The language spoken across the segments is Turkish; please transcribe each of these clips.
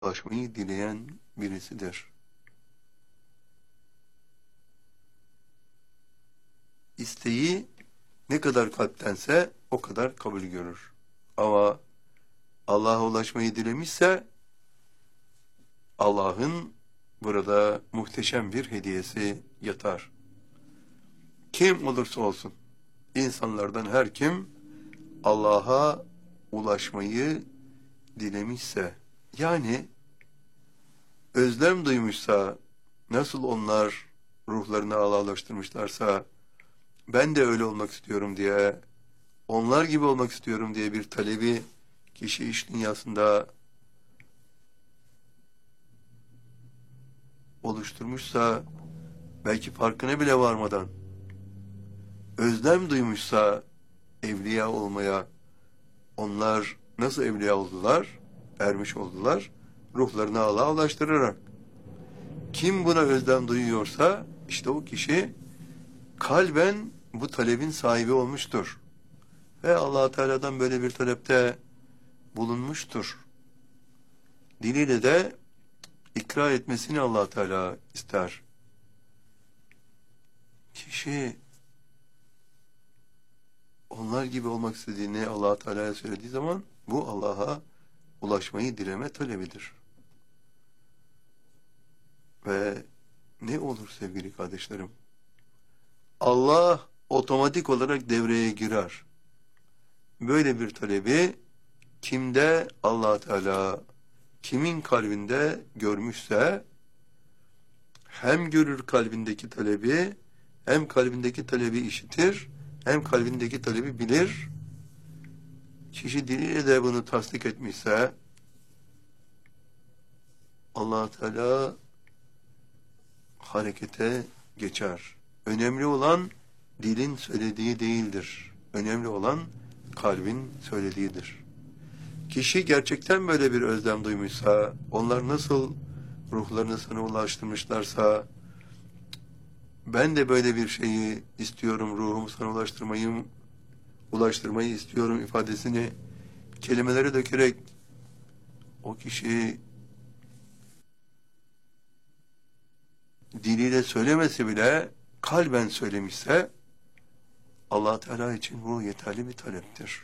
ulaşmayı dileyen birisidir. İsteği ne kadar kalptense o kadar kabul görür. Ama Allah'a ulaşmayı dilemişse Allah'ın burada muhteşem bir hediyesi yatar. Kim olursa olsun, insanlardan her kim Allah'a ulaşmayı dilemişse, yani özlem duymuşsa, nasıl onlar ruhlarını Allah'laştırmışlarsa, ben de öyle olmak istiyorum diye, onlar gibi olmak istiyorum diye bir talebi kişi iş dünyasında oluşturmuşsa, belki farkına bile varmadan, özlem duymuşsa evliya olmaya, onlar nasıl evliya oldular, ermiş oldular, ruhlarını Allah'a ulaştırarak. Kim buna özlem duyuyorsa, işte o kişi kalben bu talebin sahibi olmuştur. Ve Allah Teala'dan böyle bir talepte bulunmuştur. Diliyle de ikrar etmesini Allah Teala ister. Kişi onlar gibi olmak istediğini Allah Teala'ya söylediği zaman bu Allah'a ulaşmayı dileme talebidir. Ve ne olur sevgili kardeşlerim? Allah otomatik olarak devreye girer. Böyle bir talebi kimde Allah Teala kimin kalbinde görmüşse hem görür kalbindeki talebi, hem kalbindeki talebi işitir, hem kalbindeki talebi bilir. Kişi diliyle de bunu tasdik etmişse Allah Teala harekete geçer. Önemli olan dilin söylediği değildir. Önemli olan kalbin söylediğidir. Kişi gerçekten böyle bir özlem duymuşsa, onlar nasıl ruhlarını sana ulaştırmışlarsa, ben de böyle bir şeyi istiyorum, ruhumu sana ulaştırmayı istiyorum ifadesini kelimelere dökerek o kişi diliyle söylemesi bile kalben söylemişse Allah Teala için bu yeterli bir taleptir.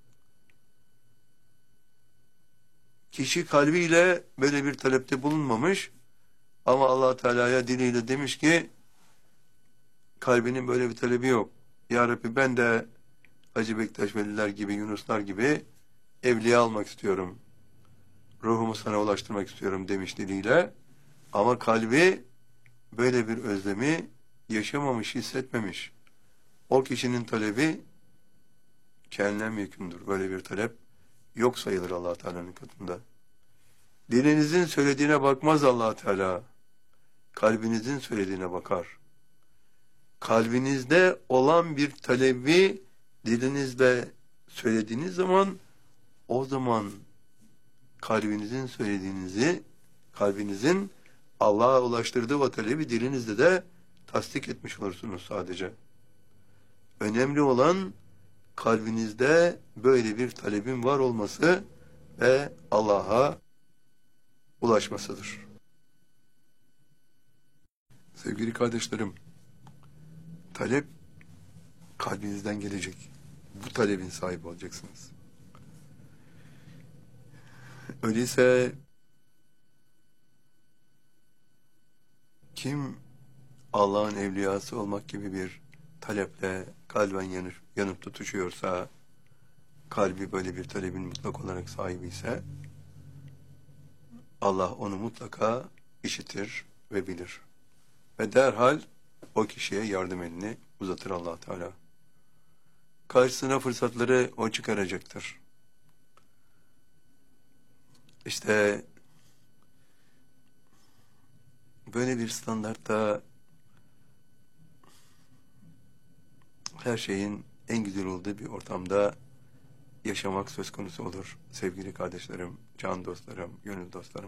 Kişi kalbiyle böyle bir talepte bulunmamış ama Allah Teala'ya diliyle demiş ki kalbinin böyle bir talebi yok. Ya Rabbi ben de Hacı Bektaş Veliler gibi, Yunuslar gibi evliya olmak istiyorum. Ruhumu sana ulaştırmak istiyorum demiş diliyle. Ama kalbi böyle bir özlemi yaşamamış, hissetmemiş. O kişinin talebi kendine mümkündür. Böyle bir talep yok sayılır Allah Teala'nın katında. Dilinizin söylediğine bakmaz Allah Teala. Kalbinizin söylediğine bakar. Kalbinizde olan bir talebi dilinizle söylediğiniz zaman o zaman kalbinizin söylediğinizi, kalbinizin Allah'a ulaştırdığı o talebi dilinizde de tasdik etmiş olursunuz sadece. Önemli olan kalbinizde böyle bir talebin var olması ve Allah'a ulaşmasıdır. Sevgili kardeşlerim, talep kalbinizden gelecek. Bu talebin sahibi olacaksınız. Öyleyse kim Allah'ın evliyası olmak gibi bir taleple kalben yanıp tutuşuyorsa, kalbi böyle bir talebin mutlak olarak sahibi ise, Allah onu mutlaka işitir ve bilir. Ve derhal o kişiye yardım elini uzatır Allah Teala. Karşısına fırsatları o çıkaracaktır. İşte böyle bir standartta her şeyin en güzel olduğu bir ortamda yaşamak söz konusu olur. Sevgili kardeşlerim, can dostlarım, gönül dostlarım.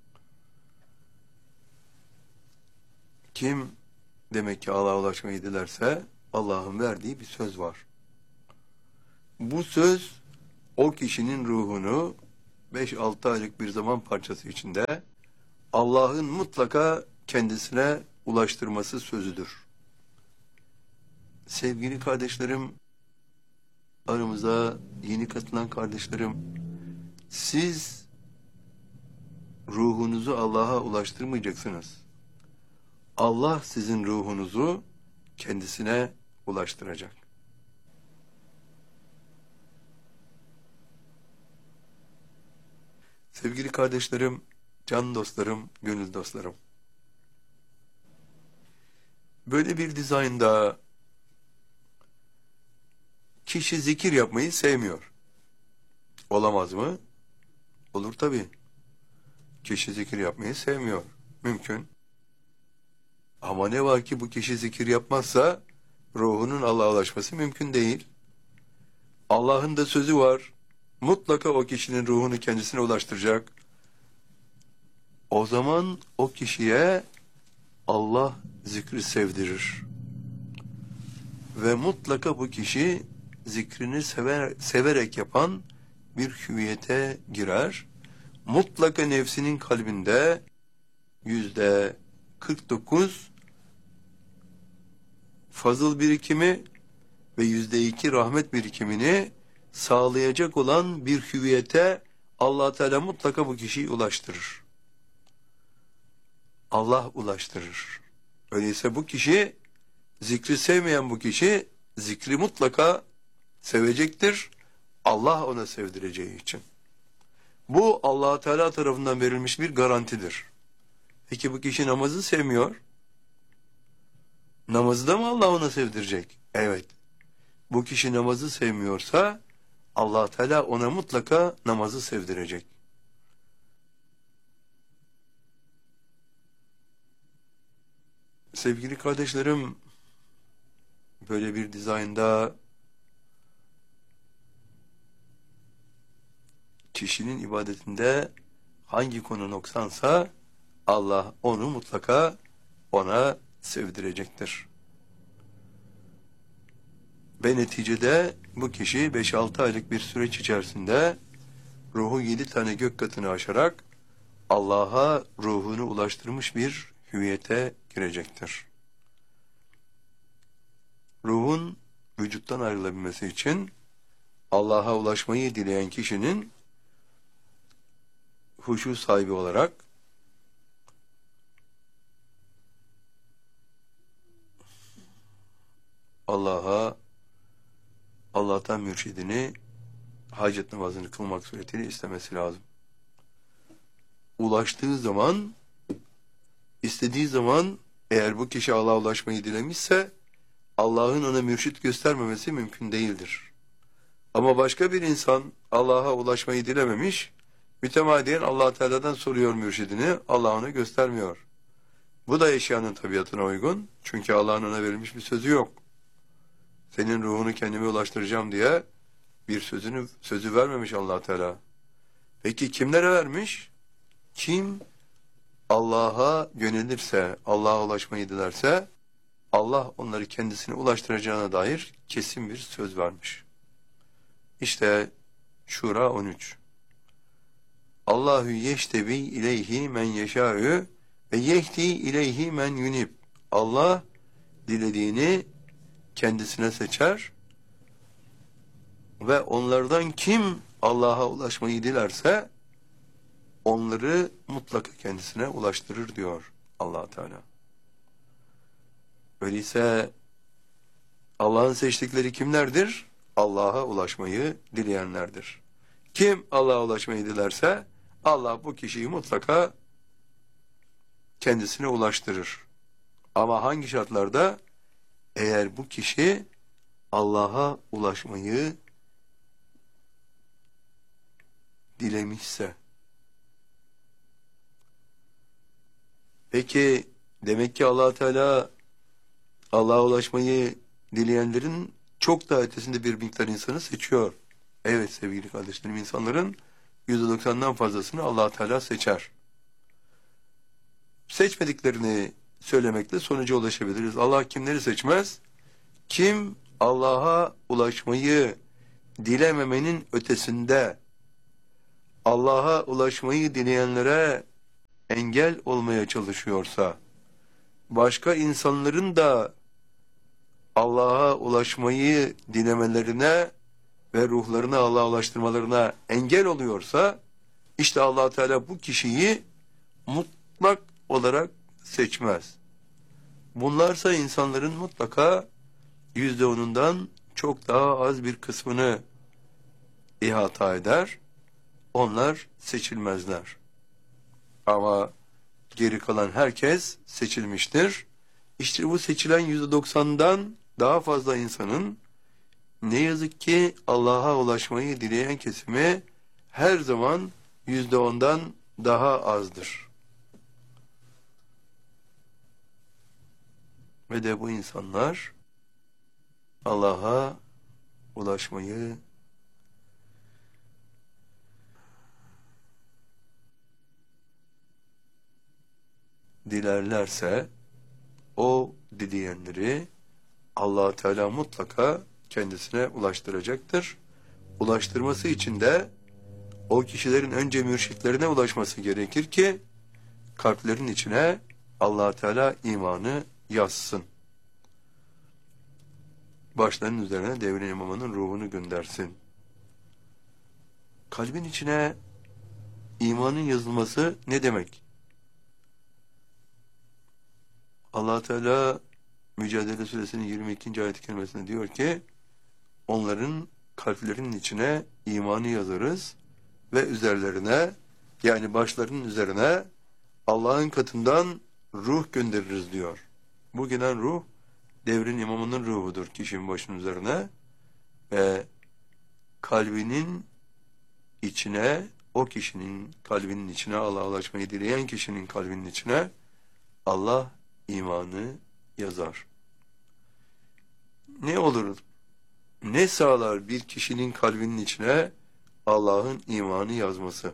Kim demek ki Allah'a ulaşmayı dilerse Allah'ın verdiği bir söz var. Bu söz o kişinin ruhunu 5-6 aylık bir zaman parçası içinde Allah'ın mutlaka kendisine ulaştırması sözüdür. Sevgili kardeşlerim, aramıza yeni katılan kardeşlerim, siz ruhunuzu Allah'a ulaştırmayacaksınız. Allah sizin ruhunuzu kendisine ulaştıracak. Sevgili kardeşlerim, can dostlarım, gönül dostlarım. Böyle bir dizaynda kişi zikir yapmayı sevmiyor. Olamaz mı? Olur tabii. Kişi zikir yapmayı sevmiyor. Mümkün. Ama ne var ki bu kişi zikir yapmazsa ruhunun Allah'a ulaşması mümkün değil. Allah'ın da sözü var. Mutlaka o kişinin ruhunu kendisine ulaştıracak. O zaman o kişiye Allah zikri sevdirir. Ve mutlaka bu kişi zikrini severek yapan bir hüviyete girer. Mutlaka nefsinin kalbinde %49 fazıl birikimi ve %2 rahmet birikimini sağlayacak olan bir hüviyete Allah Teala mutlaka bu kişiyi ulaştırır. Allah ulaştırır. Öyleyse bu kişi, zikri sevmeyen bu kişi zikri mutlaka sevecektir. Allah ona sevdireceği için. Bu Allah Teala tarafından verilmiş bir garantidir. Peki bu kişi namazı sevmiyor. Namazı da mı Allah ona sevdirecek? Evet. Bu kişi namazı sevmiyorsa Allah Teala ona mutlaka namazı sevdirecek. Sevgili kardeşlerim, böyle bir dizaynda kişinin ibadetinde hangi konu noksansa Allah onu mutlaka ona sevdirecektir. Ve neticede bu kişi 5-6 aylık bir süreç içerisinde ruhu 7 tane gök katını aşarak Allah'a ruhunu ulaştırmış bir hüviyete girecektir. Ruhun vücuttan ayrılabilmesi için Allah'a ulaşmayı dileyen kişinin huşu sahibi olarak Allah'tan mürşidini hacet namazını kılmak suretiyle istemesi lazım. Ulaştığı zaman, istediği zaman eğer bu kişi Allah'a ulaşmayı dilemişse Allah'ın ona mürşit göstermemesi mümkün değildir. Ama başka bir insan Allah'a ulaşmayı dilememiş, mütemadiyen Allah Teala'dan soruyor mürşidini, Allah ona göstermiyor. Bu da eşyanın tabiatına uygun. Çünkü Allah'ın ona verilmiş bir sözü yok. Senin ruhunu kendime ulaştıracağım diye bir sözü vermemiş Allah Teala. Peki kimlere vermiş? Kim Allah'a yönelirse, Allah'a ulaşmayı dilerse Allah onları kendisine ulaştıracağına dair kesin bir söz vermiş. İşte Şura 13. Allahu yeştebi ileyhi men yeşâ'ü ve yehdi ileyhi men yunib. Allah dilediğini kendisine seçer ve onlardan kim Allah'a ulaşmayı dilerse onları mutlaka kendisine ulaştırır diyor Allah Teala. Öyleyse Allah'ın seçtikleri kimlerdir? Allah'a ulaşmayı dileyenlerdir. Kim Allah'a ulaşmayı dilerse Allah bu kişiyi mutlaka kendisine ulaştırır. Ama hangi şartlarda? Eğer bu kişi Allah'a ulaşmayı dilemişse. Peki demek ki Allah Teala Allah'a ulaşmayı dileyenlerin çok daha ötesinde bir miktar insanı seçiyor. Evet sevgili kardeşlerim, insanların %90'dan fazlasını Allah Teala seçer. Seçmediklerini söylemekle sonuca ulaşabiliriz. Allah kimleri seçmez? Kim Allah'a ulaşmayı dilememenin ötesinde Allah'a ulaşmayı dileyenlere engel olmaya çalışıyorsa, başka insanların da Allah'a ulaşmayı dilemelerine ve ruhlarını Allah'a ulaştırmalarına engel oluyorsa, işte Allah Teala bu kişiyi mutlak olarak seçmez. Bunlarsa insanların mutlaka %10'undan çok daha az bir kısmını ihata eder. Onlar seçilmezler. Ama geri kalan herkes seçilmiştir. İşte bu seçilen %90'dan daha fazla insanın ne yazık ki Allah'a ulaşmayı dileyen kesimi her zaman %10'dan daha azdır. Ve de bu insanlar Allah'a ulaşmayı dilerlerse o dileyenleri Allah Teala mutlaka kendisine ulaştıracaktır. Ulaştırması için de o kişilerin önce mürşitlerine ulaşması gerekir ki kalplerin içine Allah Teala imanı yazsın. Başlarının üzerine devrin imamının ruhunu göndersin. Kalbin içine imanın yazılması ne demek? Allah Teala Mücadele Suresinin 22. ayet-i kerimesinde diyor ki, onların kalplerinin içine imanı yazarız ve üzerlerine, yani başlarının üzerine Allah'ın katından ruh göndeririz diyor. Bu gelen ruh devrin imamının ruhudur kişinin başının üzerine ve kalbinin içine, o kişinin kalbinin içine, Allah'a ulaşmayı dileyen kişinin kalbinin içine Allah imanı yazar. Ne olur, ne sağlar bir kişinin kalbinin içine Allah'ın imanı yazması?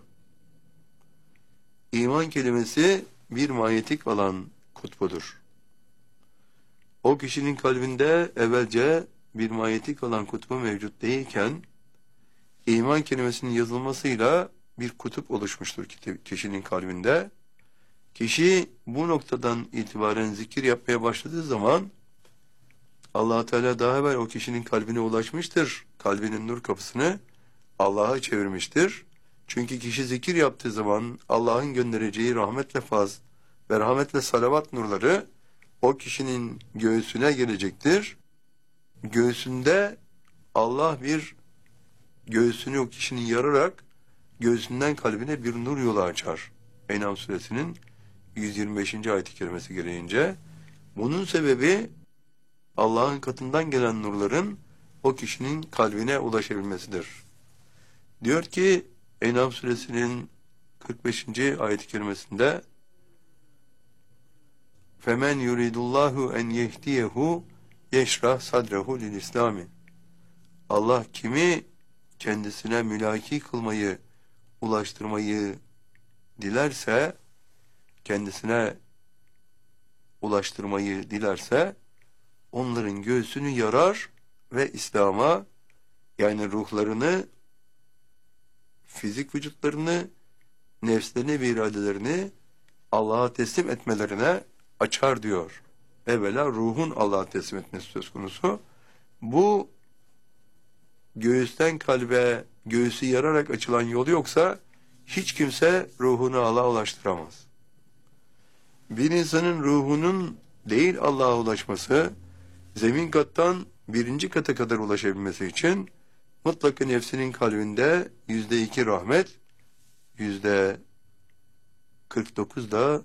İman kelimesi bir manyetik alan kutbudur. O kişinin kalbinde evvelce bir manyetik alan kutbu mevcut değilken, iman kelimesinin yazılmasıyla bir kutup oluşmuştur kişinin kalbinde. Kişi bu noktadan itibaren zikir yapmaya başladığı zaman Allah Teala daha evvel o kişinin kalbine ulaşmıştır. Kalbinin nur kapısını Allah'a çevirmiştir. Çünkü kişi zikir yaptığı zaman Allah'ın göndereceği rahmetle faz ve rahmetle salavat nurları o kişinin göğsüne gelecektir. Göğsünde Allah bir göğsünü o kişinin yararak göğsünden kalbine bir nur yolu açar. En'am suresinin 125. ayet-i kerimesi gereğince. Bunun sebebi Allah'ın katından gelen nurların o kişinin kalbine ulaşabilmesidir. Diyor ki En'am suresinin 45. ayet-i kerimesinde فَمَنْ يُرِيدُ اللّٰهُ اَنْ يَهْدِيَهُ يَشْرَحْ صَدْرَهُ لِلْإِسْلَامِ. Allah kimi kendisine mülaki kılmayı, ulaştırmayı dilerse, kendisine ulaştırmayı dilerse, onların göğsünü yarar ve İslam'a, yani ruhlarını, fizik vücutlarını, nefslerini ve iradelerini Allah'a teslim etmelerine açar diyor. Evvela ruhun Allah'a teslim etmesi söz konusu. Bu göğüsten kalbe, göğsü yararak açılan yol yoksa hiç kimse ruhunu Allah'a ulaştıramaz. Bir insanın ruhunun değil Allah'a ulaşması, zemin kattan 1. kata kadar ulaşabilmesi için mutlaka nefsinin kalbinde %2 rahmet, %49 da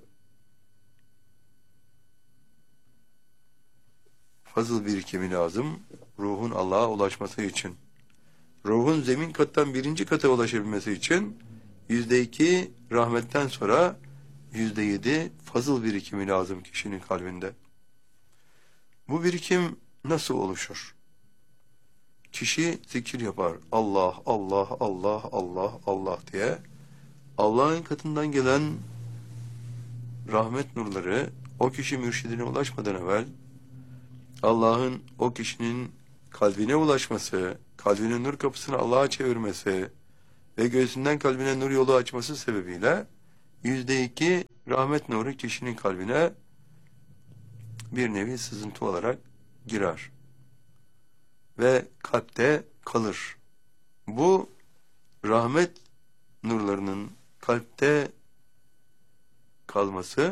fazıl birikimi lazım ruhun Allah'a ulaşması için. Ruhun zemin kattan 1. kata ulaşabilmesi için %2 rahmetten sonra %7 fazıl birikimi lazım kişinin kalbinde. Bu birikim nasıl oluşur? Kişi zikir yapar. Allah, Allah, Allah, Allah, Allah diye. Allah'ın katından gelen rahmet nurları o kişi mürşidine ulaşmadan evvel Allah'ın o kişinin kalbine ulaşması, kalbinin nur kapısını Allah'a çevirmesi ve göğsünden kalbine nur yolu açması sebebiyle %2 rahmet nuru kişinin kalbine bir nevi sızıntı olarak girer ve kalpte kalır. Bu rahmet nurlarının kalpte kalması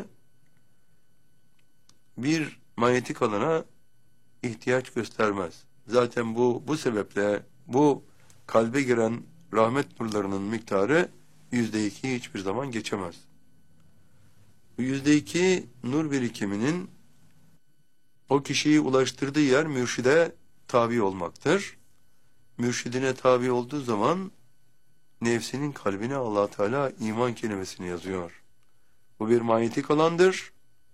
bir manyetik alana ihtiyaç göstermez. Zaten bu sebeple bu kalbe giren rahmet nurlarının miktarı %2'yi hiçbir zaman geçemez. Bu %2 nur birikiminin o kişiyi ulaştırdığı yer mürşide tabi olmaktır. Mürşidine tabi olduğu zaman nefsinin kalbine Allah Teala iman kelimesini yazıyor. Bu bir manyetik alandır.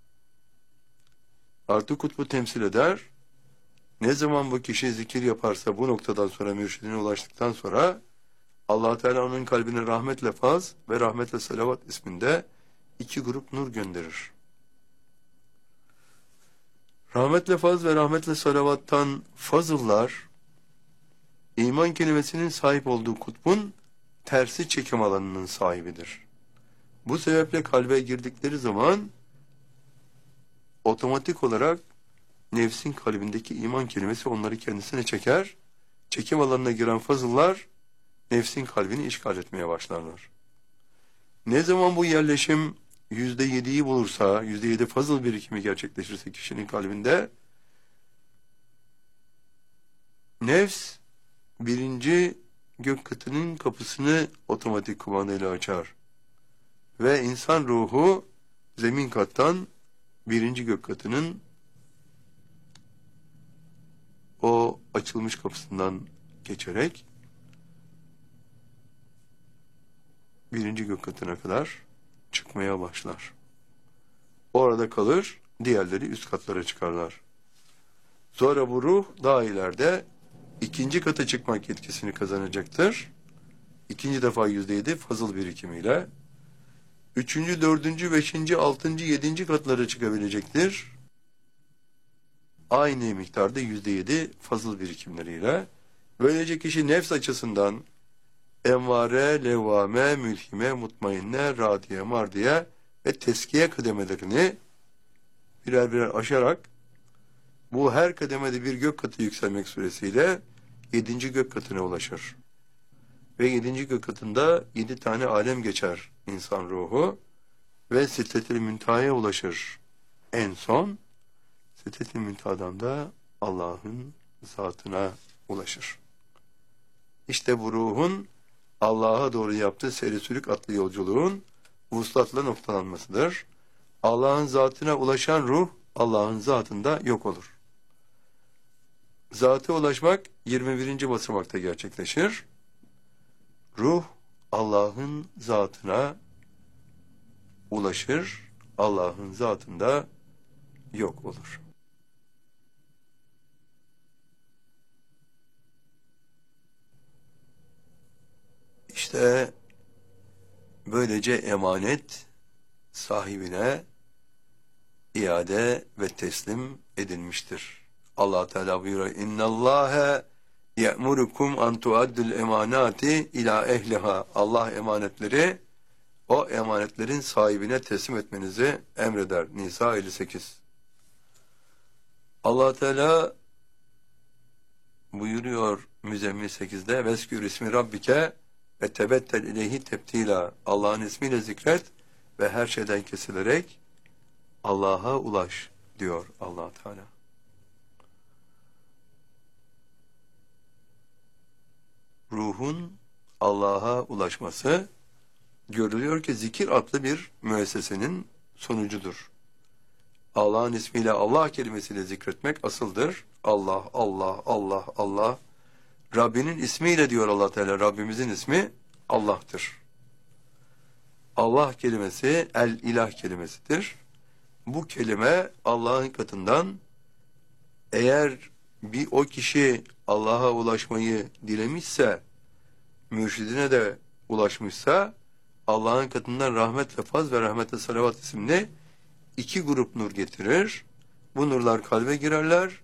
Artı kutbu temsil eder. Ne zaman bu kişi zikir yaparsa bu noktadan sonra mürşidine ulaştıktan sonra Allah Teala onun kalbine rahmetle faz ve rahmetle salavat isminde 2 grup nur gönderir. Rahmetle faz ve rahmetle salavattan fazıllar iman kelimesinin sahip olduğu kutbun tersi çekim alanının sahibidir. Bu sebeple kalbe girdikleri zaman otomatik olarak nefsin kalbindeki iman kelimesi onları kendisine çeker. Çekim alanına giren fazıllar nefsin kalbini işgal etmeye başlarlar. Ne zaman bu yerleşim %7'yi bulursa, %7 fazıl birikimi gerçekleşirse kişinin kalbinde, nefs birinci gök katının kapısını otomatik kumandayla açar. Ve insan ruhu zemin kattan birinci gök katının o açılmış kapısından geçerek birinci gök katına kadar çıkmaya başlar. Orada kalır, diğerleri üst katlara çıkarlar. Sonra bu ruh daha ileride ikinci kata çıkmak yetkisini kazanacaktır. İkinci defa %7 fazıl birikimiyle. Üçüncü, dördüncü, beşinci, altıncı, yedinci katlara çıkabilecektir. Aynı miktarda %7 fazıl birikimleriyle. Böylece kişi nefs açısından envare, levvame, mülhime, mutmainne, radiye, mardiye ve teskiye kademelerini birer birer aşarak bu her kademede bir gök katı yükselmek suretiyle 7. gök katına ulaşır. Ve 7. gök katında 7 tane alem geçer insan ruhu ve Sidret-i Münteha'ya ulaşır. En son Sidret-i Münteha'dan da Allah'ın zatına ulaşır. İşte bu ruhun Allah'a doğru yaptığı seyri sülük adlı yolculuğun vuslatla noktalanmasıdır. Allah'ın zatına ulaşan ruh Allah'ın zatında yok olur. Zata ulaşmak 21. basamakta gerçekleşir. Ruh Allah'ın zatına ulaşır, Allah'ın zatında yok olur. İşte böylece emanet sahibine iade ve teslim edilmiştir. Allah Teala buyuruyor: İnnallâhe ye'murukum an tuaddul emanati ila ehliha. Allah emanetleri o emanetlerin sahibine teslim etmenizi emreder. Nisa 58. Allah Teala buyuruyor Müzzemmil 8'de: Veskür ismi rabbike ve tebettel ileyhi tebtila. Allah'ın ismiyle zikret ve her şeyden kesilerek Allah'a ulaş diyor Allah Teala. Ruhun Allah'a ulaşması görülüyor ki zikir adlı bir müessesenin sonucudur. Allah'ın ismiyle, Allah kelimesiyle zikretmek asıldır. Allah, Allah, Allah, Allah. Rabbinin ismiyle diyor Allah Teala. Rabbimizin ismi Allah'tır. Allah kelimesi el-ilah kelimesidir. Bu kelime Allah'ın katından, eğer o kişi Allah'a ulaşmayı dilemişse, mürşidine de ulaşmışsa, Allah'ın katından rahmetle faz ve rahmetle salavat isimli 2 grup nur getirir. Bu nurlar kalbe girerler.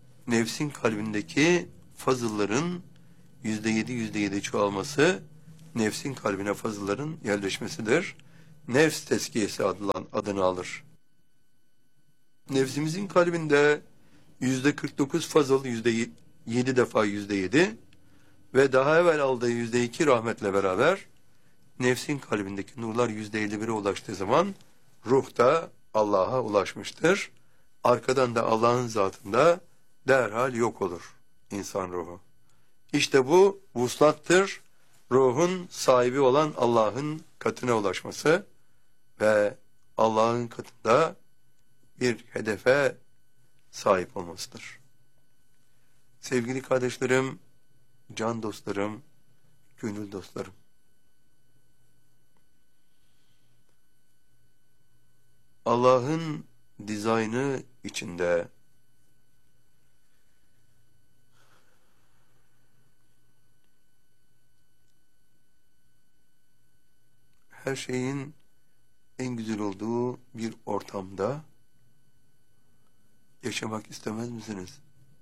Nefsin kalbindeki fazılların %7 çoğalması nefsin kalbine fazılların yerleşmesidir. Nefs tezkiyesi adını alır. Nefsimizin kalbinde %49 fazıl, %7 defa %7 ve daha evvel aldığı %2 rahmetle beraber nefsin kalbindeki nurlar %51'e ulaştığı zaman ruh da Allah'a ulaşmıştır. Arkadan da Allah'ın zatında derhal yok olur insan ruhu. İşte bu vuslattır. Ruhun sahibi olan Allah'ın katına ulaşması ve Allah'ın katında bir hedefe sahip olmasıdır. Sevgili kardeşlerim, can dostlarım, gönül dostlarım. Allah'ın dizaynı içinde her şeyin en güzel olduğu bir ortamda yaşamak istemez misiniz?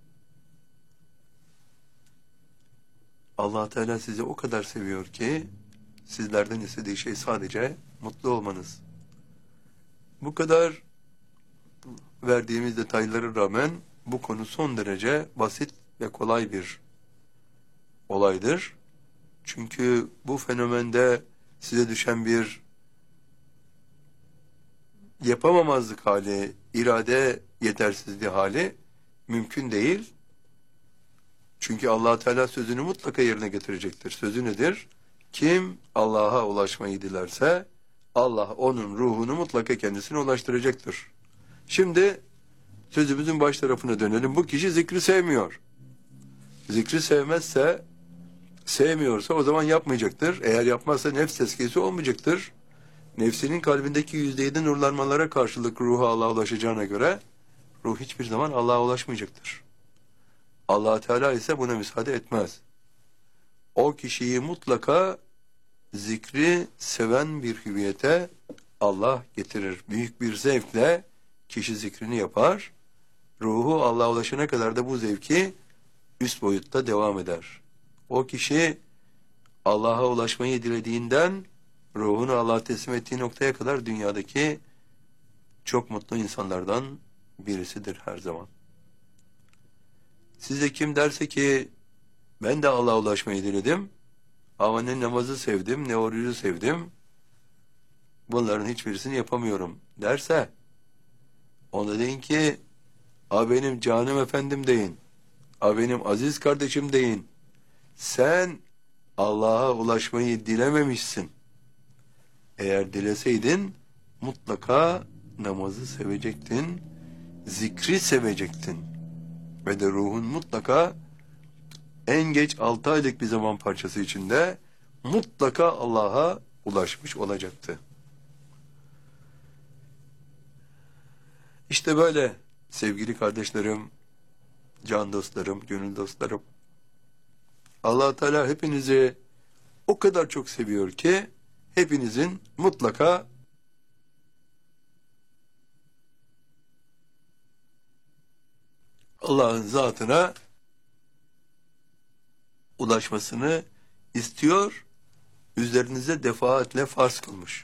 Allah Teala sizi o kadar seviyor ki sizlerden istediği şey sadece mutlu olmanız. Bu kadar verdiğimiz detaylara rağmen bu konu son derece basit ve kolay bir olaydır. Çünkü bu fenomende size düşen bir yapamamazlık hali, irade yetersizliği hali mümkün değil. Çünkü Allah Teala sözünü mutlaka yerine getirecektir. Sözü nedir? Kim Allah'a ulaşmayı dilerse Allah onun ruhunu mutlaka kendisine ulaştıracaktır. Şimdi sözümüzün baş tarafına dönelim. Bu kişi zikri sevmiyor. Zikri sevmezse, sevmiyorsa o zaman yapmayacaktır. Eğer yapmazsa nefs tezkiyesi olmayacaktır. Nefsinin kalbindeki %7 nurlanmalara karşılık ruhu Allah'a ulaşacağına göre ruh hiçbir zaman Allah'a ulaşmayacaktır. Allah Teala ise buna müsaade etmez. O kişiyi mutlaka zikri seven bir hüviyete Allah getirir. Büyük bir zevkle kişi zikrini yapar. Ruhu Allah'a ulaşana kadar da bu zevki üst boyutta devam eder. O kişi Allah'a ulaşmayı dilediğinden ruhunu Allah'a teslim ettiği noktaya kadar dünyadaki çok mutlu insanlardan birisidir her zaman. Size kim derse ki ben de Allah'a ulaşmayı diledim ama ne namazı sevdim ne orucu sevdim, bunların hiçbirisini yapamıyorum derse ona deyin ki a benim canım efendim deyin, a benim aziz kardeşim deyin, sen Allah'a ulaşmayı dilememişsin. Eğer dileseydin mutlaka namazı sevecektin, zikri sevecektin ve de ruhun mutlaka en geç 6 aylık bir zaman parçası içinde mutlaka Allah'a ulaşmış olacaktı. İşte böyle sevgili kardeşlerim, can dostlarım, gönül dostlarım. Allah Teala hepinizi o kadar çok seviyor ki hepinizin mutlaka Allah'ın zatına ulaşmasını istiyor, üzerinize defaatle farz kılmış.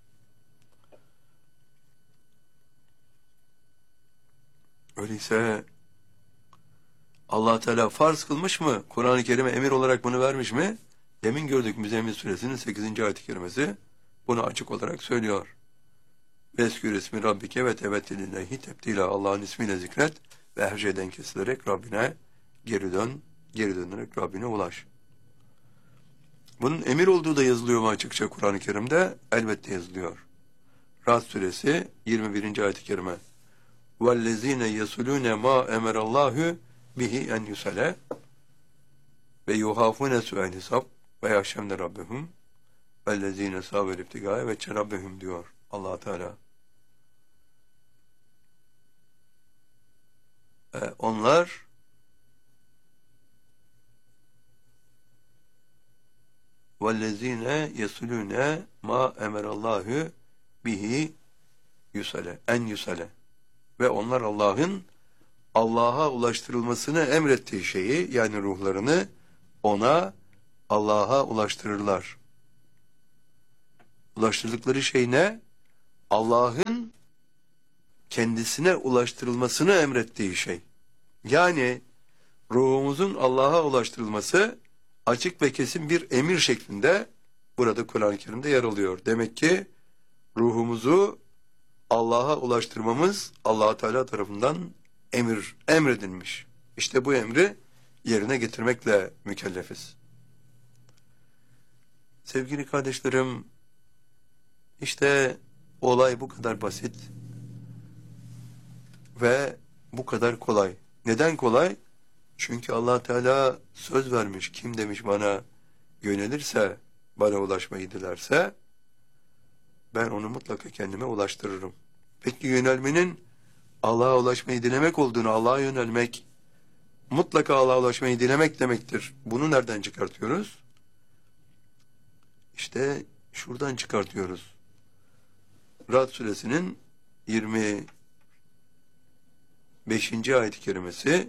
Öyleyse Allah Teala farz kılmış mı? Kur'an-ı Kerim'e emir olarak bunu vermiş mi? Demin gördük Müzzemmil suresinin 8. ayet-i kerimesi bunu açık olarak söylüyor. Veskür ismi Rabbike ve tevettilillahi tebdila, Allah'ın ismiyle zikret ve her şeyden kesilerek Rabbine geri dönerek Rabbine ulaş. Bunun emir olduğu da yazılıyor mu açıkça Kur'an-ı Kerim'de? Elbette yazılıyor. Ra'd suresi 21. ayet-i kerime. وَالَّذ۪ينَ يَسُلُونَ مَا اَمَرَ اللّٰهُ bihi en yusale ve yuhafune su'el hesab ve yaşemne rabbehum vellezine savel ibtigâe ve çerabbehum diyor Allah Teala. Onlar vellezine yesulune ma emerallahu bihi yusale en yusale ve onlar Allah'a ulaştırılmasını emrettiği şeyi, yani ruhlarını ona Allah'a ulaştırırlar. Ulaştırdıkları şey ne? Allah'ın kendisine ulaştırılmasını emrettiği şey. Yani ruhumuzun Allah'a ulaştırılması açık ve kesin bir emir şeklinde burada Kur'an-ı Kerim'de yer alıyor. Demek ki ruhumuzu Allah'a ulaştırmamız Allah Teala tarafından emredilmiş. İşte bu emri yerine getirmekle mükellefiz. Sevgili kardeşlerim, işte olay bu kadar basit ve bu kadar kolay. Neden kolay? Çünkü Allah Teala söz vermiş. Kim demiş bana yönelirse, bana ulaşmayı dilerse ben onu mutlaka kendime ulaştırırım. Peki yönelmenin Allah'a ulaşmayı dilemek olduğunu, Allah'a yönelmek mutlaka Allah'a ulaşmayı dilemek demektir. Bunu nereden çıkartıyoruz? İşte şuradan çıkartıyoruz. Ra'd suresinin 25. ayet-i kerimesi,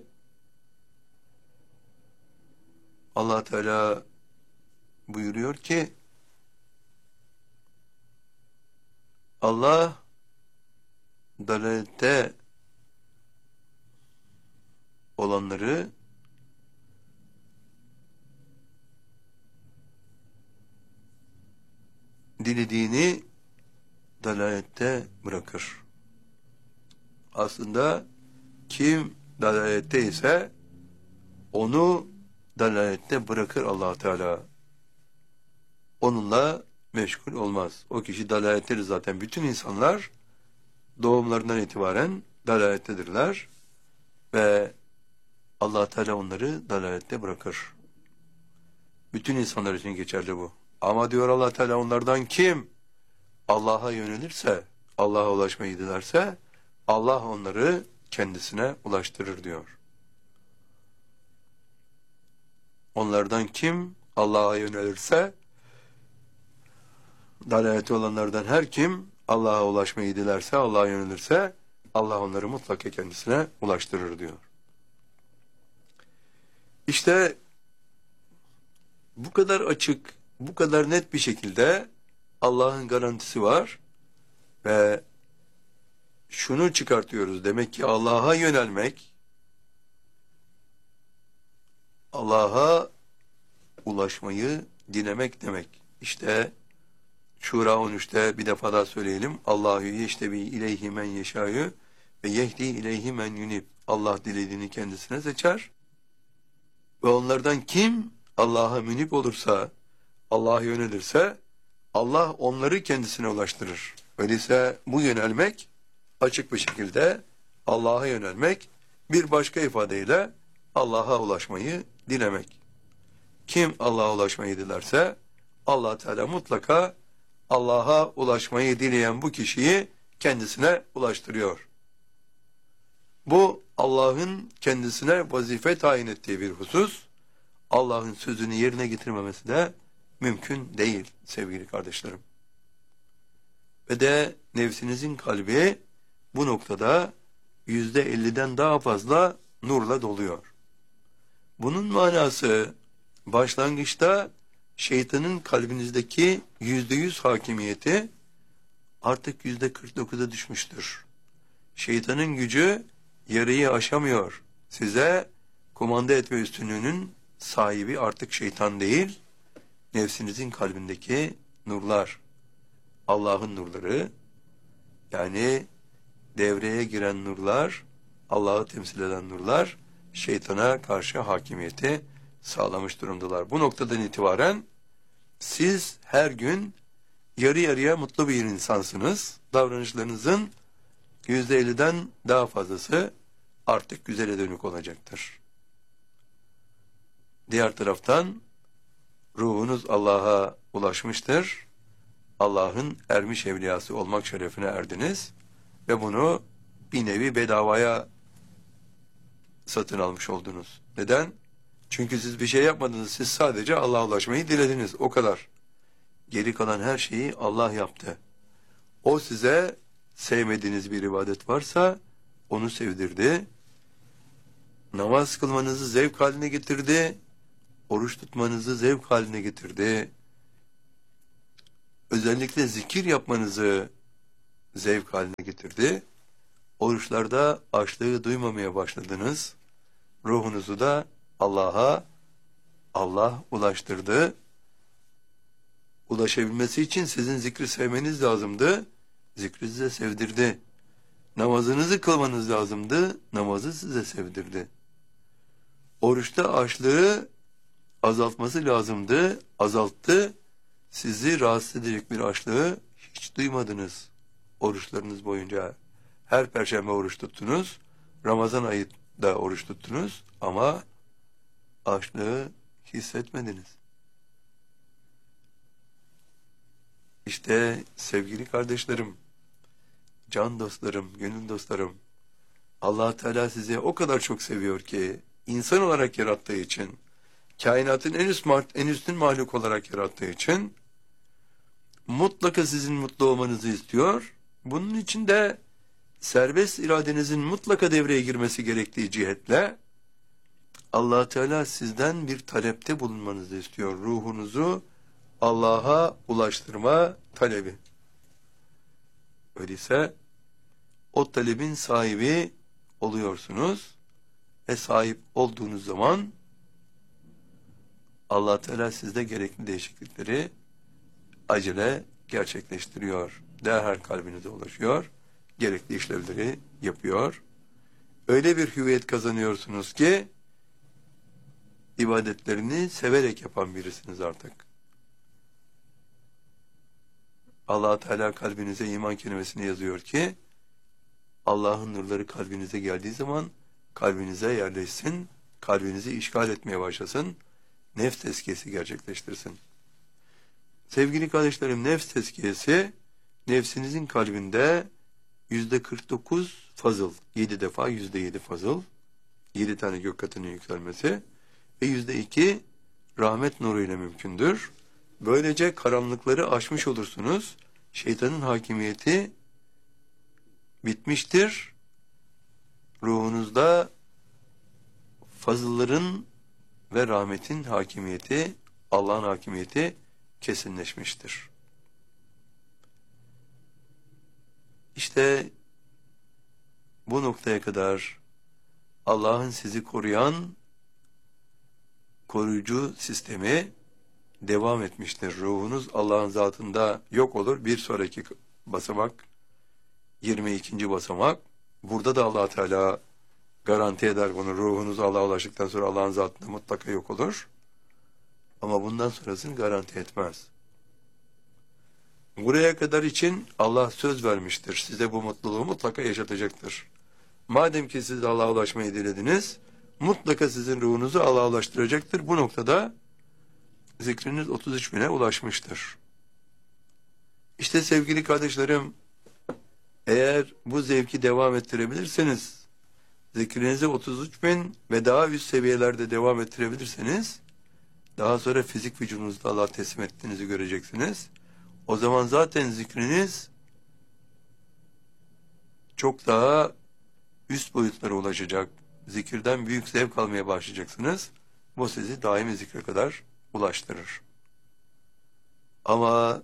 Allah Teala buyuruyor ki Allah dalalette olanları dilediğini dalalette bırakır. Aslında kim dalalette ise onu dalalette bırakır Allah Teala. Onunla meşgul olmaz. O kişi dalalettedir zaten. Bütün insanlar doğumlarından itibaren dalalettedirler ve Allah Teala onları dalalette bırakır. Bütün insanlar için geçerli bu. Ama diyor Allah Teala, onlardan kim Allah'a yönelirse, Allah'a ulaşmayı dilerse Allah onları kendisine ulaştırır diyor. Onlardan kim Allah'a yönelirse, dalaleti olanlardan her kim Allah'a ulaşmayı dilerse, Allah'a yönelirse Allah onları mutlaka kendisine ulaştırır diyor. İşte bu kadar açık, bu kadar net bir şekilde Allah'ın garantisi var ve şunu çıkartıyoruz. Demek ki Allah'a yönelmek, Allah'a ulaşmayı dilemek demek. İşte Şura 13'te bir defa daha söyleyelim. Allahu yeştebi ileyhi men yeşâ'yü ve yehdi ileyhi men yunib. Allah dilediğini kendisine seçer. Ve onlardan kim Allah'a münip olursa, Allah'a yönelirse Allah onları kendisine ulaştırır. Öyleyse bu yönelmek açık bir şekilde Allah'a yönelmek, bir başka ifadeyle Allah'a ulaşmayı dilemek. Kim Allah'a ulaşmayı dilerse Allah Teala mutlaka Allah'a ulaşmayı dileyen bu kişiyi kendisine ulaştırıyor. Bu Allah'ın kendisine vazife tayin ettiği bir husus. Allah'ın sözünü yerine getirmemesi de mümkün değil sevgili kardeşlerim. Ve de nefsinizin kalbi bu noktada %50'den daha fazla nurla doluyor. Bunun manası başlangıçta şeytanın kalbinizdeki %100 hakimiyeti artık %49'a düşmüştür. Şeytanın gücü yarıyı aşamıyor. Size kumanda etme üstünlüğünün sahibi artık şeytan değil, nefsinizin kalbindeki nurlar, Allah'ın nurları, yani devreye giren nurlar, Allah'ı temsil eden nurlar, şeytana karşı hakimiyeti sağlamış durumdalar. Bu noktadan itibaren siz her gün yarı yarıya mutlu bir insansınız. Davranışlarınızın %50'den daha fazlası artık güzele dönük olacaktır. Diğer taraftan ruhunuz Allah'a ulaşmıştır. Allah'ın ermiş evliyası olmak şerefine erdiniz ve bunu bir nevi bedavaya satın almış oldunuz. Neden? Çünkü siz bir şey yapmadınız. Siz sadece Allah'a ulaşmayı dilediniz. O kadar. Geri kalan her şeyi Allah yaptı. O size sevmediğiniz bir ibadet varsa onu sevdirdi. Namaz kılmanızı zevk haline getirdi. Oruç tutmanızı zevk haline getirdi. özellikle zikir yapmanızı zevk haline getirdi. Oruçlarda açlığı duymamaya başladınız. Ruhunuzu da Allah ulaştırdı. Ulaşabilmesi için sizin zikri sevmeniz lazımdı. Zikri size sevdirdi. Namazınızı kılmanız lazımdı. Namazı size sevdirdi. Oruçta açlığı azaltması lazımdı. Azalttı. Sizi rahatsız edecek bir açlığı hiç duymadınız. Oruçlarınız boyunca her perşembe oruç tuttunuz. Ramazan ayında oruç tuttunuz ama açlığı hissetmediniz. İşte sevgili kardeşlerim, can dostlarım, gönül dostlarım, Allah Teala sizi o kadar çok seviyor ki insan olarak yarattığı için, kainatın en üstün mahluk olarak yarattığı için mutlaka sizin mutlu olmanızı istiyor. Bunun için de serbest iradenizin mutlaka devreye girmesi gerektiği cihetle Allah Teala sizden bir talepte bulunmanızı istiyor. Ruhunuzu Allah'a ulaştırma talebi. Öyleyse o talebin sahibi oluyorsunuz ve sahip olduğunuz zaman Allah Teala sizde gerekli değişiklikleri acele gerçekleştiriyor. Derhal kalbinize ulaşıyor. Gerekli işlevleri yapıyor. Öyle bir hüviyet kazanıyorsunuz ki ibadetlerini severek yapan birisiniz artık. Allah Teala kalbinize iman kelimesini yazıyor ki Allah'ın nurları kalbinize geldiği zaman kalbinize yerleşsin, kalbinizi işgal etmeye başlasın, nefs tezkiyesi gerçekleştirsin. Sevgili kardeşlerim, nefs tezkiyesi nefsinizin kalbinde %49 fazıl, 7 defa %7 fazıl, 7 tane gök katının yükselmesi ve %2 rahmet nuruyla mümkündür. Böylece karanlıkları aşmış olursunuz. Şeytanın hakimiyeti bitmiştir. Ruhunuzda fazılların ve rahmetin hakimiyeti, Allah'ın hakimiyeti kesinleşmiştir. İşte bu noktaya kadar Allah'ın sizi koruyan koruyucu sistemi devam etmiştir. Ruhunuz Allah'ın zatında yok olur. Bir sonraki basamak 22. basamak. Burada da Allah Teala garanti eder bunu. Ruhunuz Allah'a ulaştıktan sonra Allah'ın zatında mutlaka yok olur. Ama bundan sonrasını garanti etmez. Buraya kadar için Allah söz vermiştir. Size bu mutluluğu mutlaka yaşatacaktır. Madem ki siz Allah'a ulaşmayı dilediniz, mutlaka sizin ruhunuzu Allah'a ulaştıracaktır. Bu noktada zikriniz 33.000'e ulaşmıştır. İşte sevgili kardeşlerim, eğer bu zevki devam ettirebilirseniz, zikrinizi 33.000 ve daha üst seviyelerde devam ettirebilirseniz, daha sonra fizik vücudunuzda Allah'a teslim ettiğinizi göreceksiniz. O zaman zaten zikriniz çok daha üst boyutlara ulaşacak. Zikirden büyük zevk almaya başlayacaksınız. Bu sizi daimi zikre kadar ulaştırır. Ama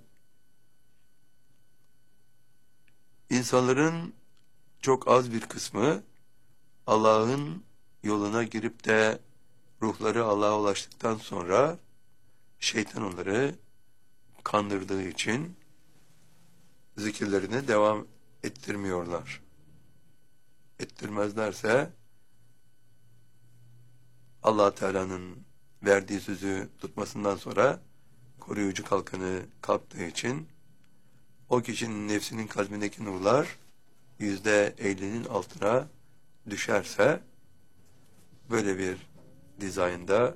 insanların çok az bir kısmı Allah'ın yoluna girip de ruhları Allah'a ulaştıktan sonra şeytan onları kandırdığı için zikirlerine devam ettirmiyorlar. Ettirmezlerse Allah Teala'nın verdiği sözü tutmasından sonra koruyucu kalkanı kalktığı için o kişinin nefsinin kalbindeki nurlar %50'nin altına düşerse böyle bir dizaynda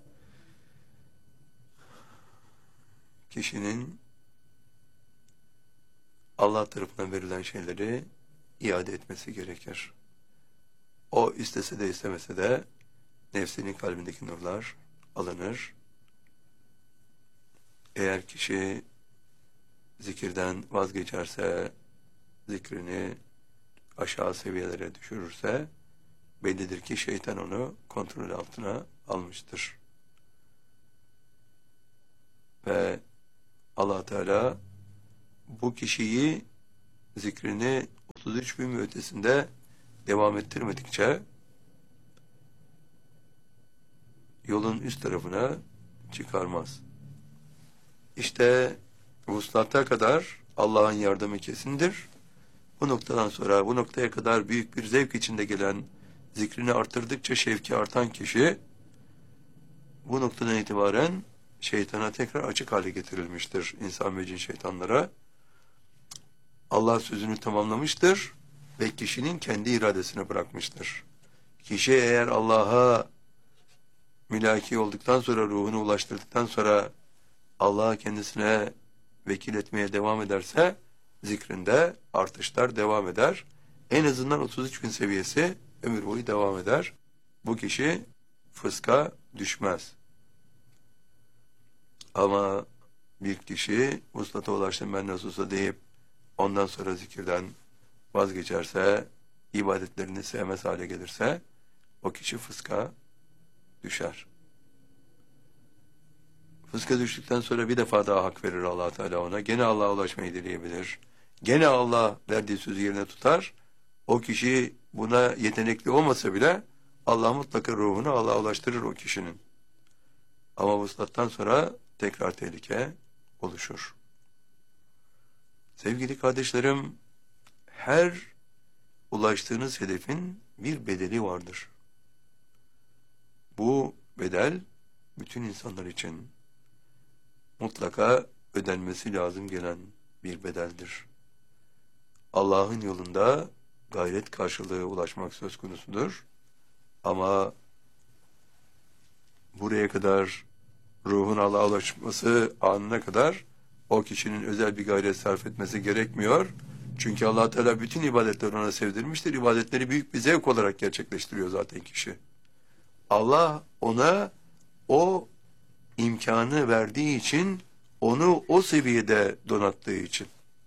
kişinin Allah tarafından verilen şeyleri iade etmesi gerekir. O istese de istemese de nefsinin kalbindeki nurlar alınır. Eğer kişi zikirden vazgeçerse, zikrini aşağı seviyelere düşürürse, bellidir ki şeytan onu kontrol altına almıştır. Ve Allah Teala bu kişiyi zikrini 33 bin ve ötesinde devam ettirmedikçe yolun üst tarafına çıkarmaz. İşte vuslata kadar Allah'ın yardımı kesindir. Bu noktadan sonra bu noktaya kadar büyük bir zevk içinde gelen, zikrini arttırdıkça şevki artan kişi bu noktadan itibaren şeytana tekrar açık hale getirilmiştir. İnsan ve cin şeytanlara. Allah sözünü tamamlamıştır ve kişinin kendi iradesine bırakmıştır. Kişi eğer Allah'a mülaki olduktan sonra, ruhunu ulaştırdıktan sonra Allah'a kendisine vekil etmeye devam ederse zikrinde artışlar devam eder. En azından 33 bin seviyesi ömür boyu devam eder. Bu kişi fıska düşmez. Ama bir kişi vuslata ulaştım ben nasılsa deyip ondan sonra zikirden vazgeçerse, ibadetlerini sevmez hale gelirse o kişi fıska düşer. Fıska düştükten sonra bir defa daha hak verir Allah Teala ona. Gene Allah'a ulaşmayı dileyebilir. Gene Allah verdiği sözü yerine tutar. O kişi buna yetenekli olmasa bile Allah mutlaka ruhunu Allah'a ulaştırır o kişinin. Ama vuslattan sonra tekrar tehlike oluşur. Sevgili kardeşlerim, her ulaştığınız hedefin bir bedeli vardır. Bu bedel bütün insanlar için mutlaka ödenmesi lazım gelen bir bedeldir. Allah'ın yolunda gayret karşılığı ulaşmak söz konusudur. Ama buraya kadar ruhun Allah'a ulaşması anına kadar o kişinin özel bir gayret sarf etmesi gerekmiyor. Çünkü Allah Teala bütün ibadetleri ona sevdirmiştir. İbadetleri büyük bir zevk olarak gerçekleştiriyor zaten kişi. Allah ona o imkanı verdiği için, onu o seviyede donattığı için.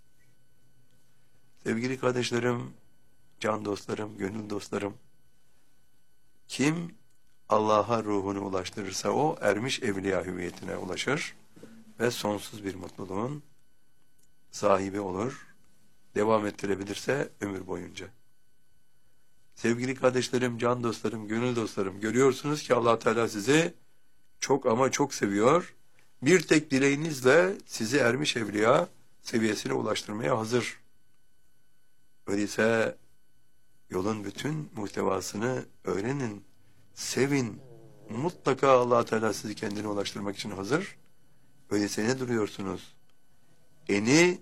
Sevgili kardeşlerim, can dostlarım, gönül dostlarım, kim Allah'a ruhunu ulaştırırsa o ermiş evliya hüviyetine ulaşır ve sonsuz bir mutluluğun sahibi olur. Devam ettirebilirse ömür boyunca. Sevgili kardeşlerim, can dostlarım, gönül dostlarım, görüyorsunuz ki Allah Teala sizi çok ama çok seviyor. Bir tek dileğinizle sizi ermiş evliya seviyesine ulaştırmaya hazır. Öyleyse yolun bütün muhtevasını öğrenin, sevin. Mutlaka Allah Teala sizi kendine ulaştırmak için hazır. Öyleyse ne duruyorsunuz? Eni,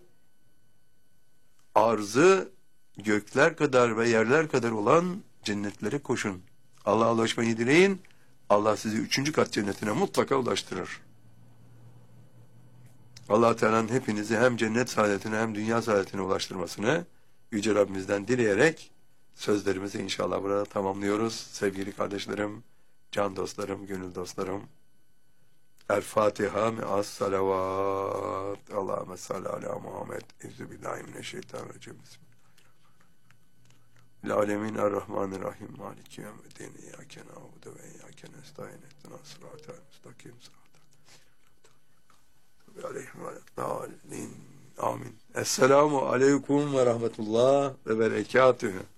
arzı gökler kadar ve yerler kadar olan cennetlere koşun. Allah'a ulaşmayı dileyin. Allah sizi 3. kat cennetine mutlaka ulaştırır. Allah Teala'nın hepinizi hem cennet saadetine hem dünya saadetine ulaştırmasını Yüce Rabbimizden dileyerek sözlerimizi inşallah burada tamamlıyoruz. Sevgili kardeşlerim, can dostlarım, gönül dostlarım. El Fatiha me'as salavat. Allahümme salli ala Muhammed. Euzubillahimineşşeytanirracim. Alemin er-Rahmanir-Rahim. Maliki yevmiddin. İyyâke na'budu ve iyyâke nestaîn. İhdinas sıratal müstakîm. Amin. Esselamu aleyküm ve rahmetullah ve berekatühü.